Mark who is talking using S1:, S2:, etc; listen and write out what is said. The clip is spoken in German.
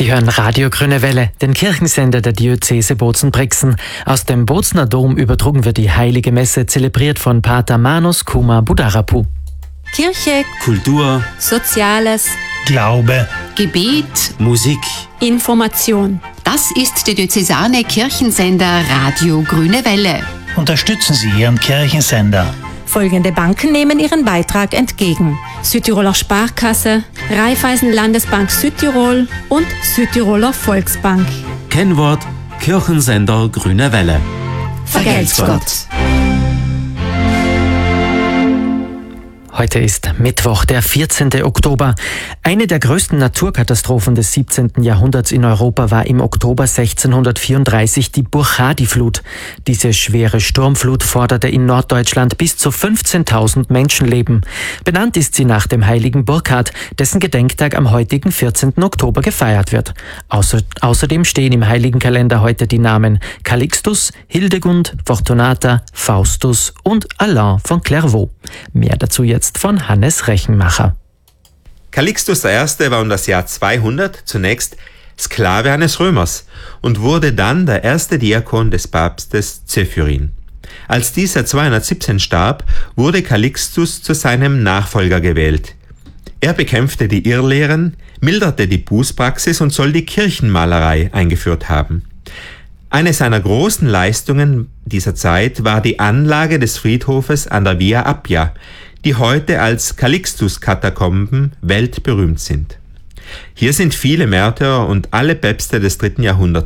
S1: Sie hören Radio Grüne Welle, den Kirchensender der Diözese Bozen-Brixen. Aus dem Bozener Dom übertrugen wir die Heilige Messe, zelebriert von Pater Manus Kuma Budarapu.
S2: Kirche,
S3: Kultur,
S2: Soziales,
S4: Glaube,
S5: Gebet,
S3: Musik.
S2: Information.
S5: das ist der diözesane Kirchensender Radio Grüne Welle.
S4: unterstützen Sie Ihren Kirchensender.
S2: Folgende Banken nehmen ihren Beitrag entgegen: Südtiroler Sparkasse, Raiffeisen Landesbank Südtirol und Südtiroler Volksbank.
S3: Kennwort: Kirchensender Grüne Welle.
S2: Vergelt's Gott.
S1: Heute ist Mittwoch, der 14. Oktober. Eine der größten Naturkatastrophen des 17. Jahrhunderts in Europa war im Oktober 1634 die Burchadi-Flut. Diese schwere Sturmflut forderte in Norddeutschland bis zu 15.000 Menschenleben. Benannt ist sie nach dem heiligen Burkhard, dessen Gedenktag am heutigen 14. Oktober gefeiert wird. Außerdem stehen im heiligen Kalender heute die Namen Calixtus, Hildegund, Fortunata, Faustus und Alain von Clairvaux. Mehr dazu jetzt von Hannes Rechenmacher.
S6: Calixtus I. war um das Jahr 200 zunächst Sklave eines Römers und wurde dann der erste Diakon des Papstes Zephyrin. Als dieser 217 starb, wurde Calixtus zu seinem Nachfolger gewählt. Er bekämpfte die Irrlehren, milderte die Bußpraxis und soll die Kirchenmalerei eingeführt haben. Eine seiner großen Leistungen dieser Zeit war die Anlage des Friedhofes an der Via Appia, die heute als Calixtus-Katakomben weltberühmt sind. Hier sind viele Märtyrer und alle Päpste des 3. Jahrhunderts